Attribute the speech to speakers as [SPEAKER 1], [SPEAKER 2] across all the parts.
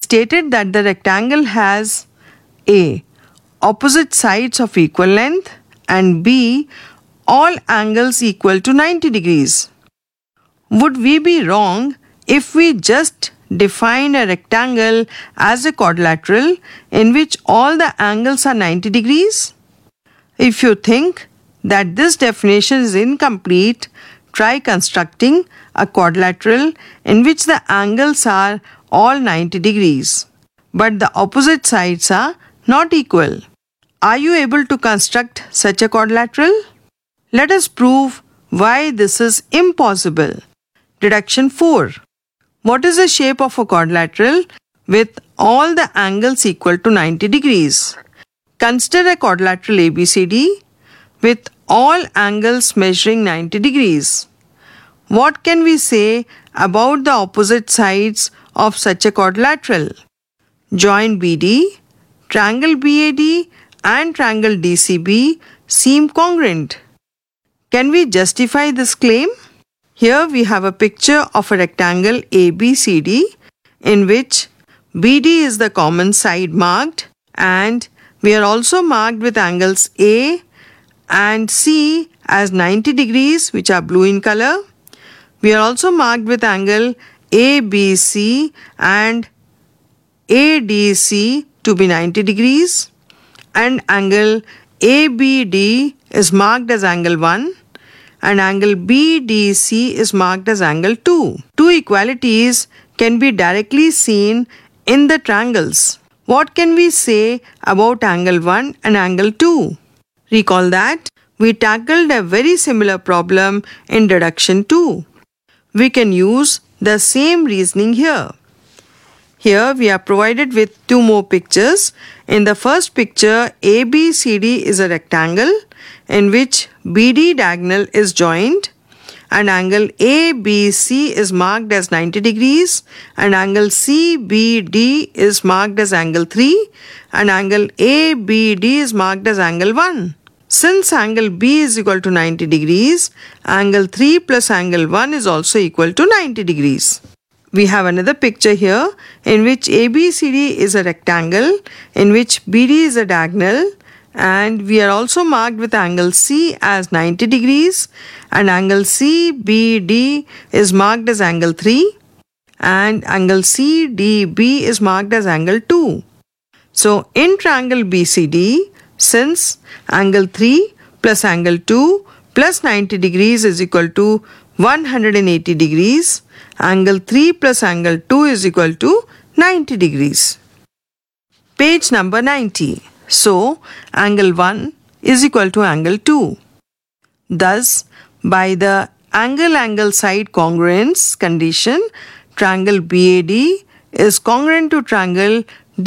[SPEAKER 1] stated that the rectangle has A. opposite sides of equal length and B. all angles equal to 90 degrees. Would we be wrong if we just define a rectangle as a quadrilateral in which all the angles are 90 degrees? If you think that this definition is incomplete, try constructing a quadrilateral in which the angles are all 90 degrees, but the opposite sides are not equal. Are you able to construct such a quadrilateral? Let us prove why this is impossible. Deduction 4. What is the shape of a quadrilateral with all the angles equal to 90 degrees? Consider a quadrilateral ABCD with all angles measuring 90 degrees. What can we say about the opposite sides of such a quadrilateral? Join BD, triangle BAD and triangle DCB seem congruent. Can we justify this claim? Here we have a picture of a rectangle ABCD in which BD is the common side marked, and we are also marked with angles A and C as 90 degrees, which are blue in color. We are also marked with angle ABC and ADC to be 90 degrees, and angle ABD is marked as angle 1 and angle BDC is marked as angle 2. Two equalities can be directly seen in the triangles. What can we say about angle 1 and angle 2? Recall that we tackled a very similar problem in deduction 2. We can use the same reasoning here. Here we are provided with two more pictures. In the first picture, ABCD is a rectangle in which BD diagonal is joined, and angle ABC is marked as 90 degrees and angle CBD is marked as angle 3 and angle ABD is marked as angle 1. Since angle B is equal to 90 degrees, angle 3 plus angle 1 is also equal to 90 degrees. We have another picture here in which ABCD is a rectangle in which BD is a diagonal, and we are also marked with angle C as 90 degrees and angle CBD is marked as angle 3 and angle CDB is marked as angle 2. So in triangle BCD, since angle 3 plus angle 2 plus 90 degrees is equal to 180 degrees, angle 3 plus angle 2 is equal to 90 degrees. Page number 90. So, angle 1 is equal to angle 2. Thus, by the angle-angle side congruence condition, triangle BAD is congruent to triangle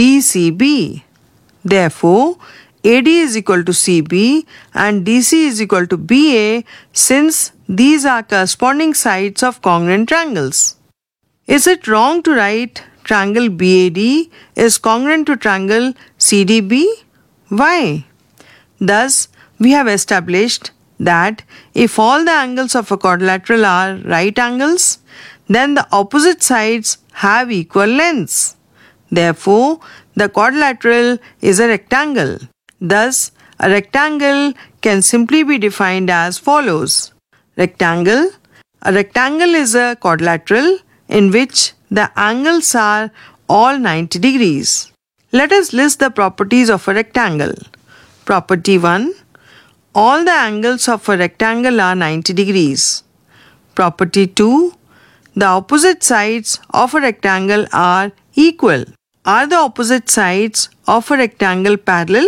[SPEAKER 1] DCB. Therefore, AD is equal to CB and DC is equal to BA since these are corresponding sides of congruent triangles. Is it wrong to write triangle BAD is congruent to triangle CDB? Why? Thus, we have established that if all the angles of a quadrilateral are right angles, then the opposite sides have equal lengths. Therefore, the quadrilateral is a rectangle. Thus, a rectangle can simply be defined as follows. Rectangle. A rectangle is a quadrilateral in which the angles are all 90 degrees. Let us list the properties of a rectangle. Property 1. All the angles of a rectangle are 90 degrees. Property 2. The opposite sides of a rectangle are equal. Are the opposite sides of a rectangle parallel?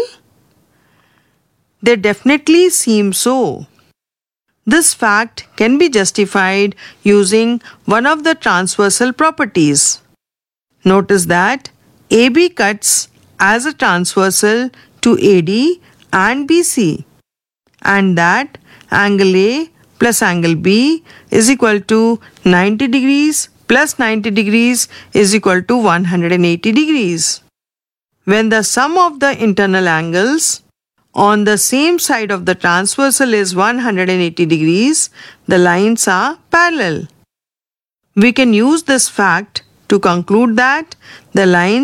[SPEAKER 1] They definitely seem so. This fact can be justified using one of the transversal properties. Notice that AB cuts as a transversal to AD and BC, and that angle A plus angle B is equal to 90 degrees plus 90 degrees is equal to 180 degrees. When the sum of the internal angles on the same side of the transversal is 180 degrees, the lines are parallel. We can use this fact to conclude that the lines